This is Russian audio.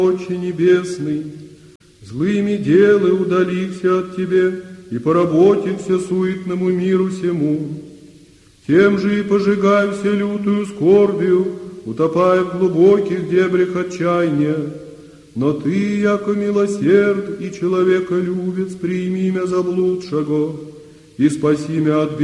Отче Небесный, злыми делы удалихся от Тебе, и поработихся суетному миру сему. Тем же и пожигайся лютую скорбию, утопая в глубоких дебрях отчаяния. Но Ты, яко милосерд и человеколюбец, прими мя заблудшего, и спаси мя от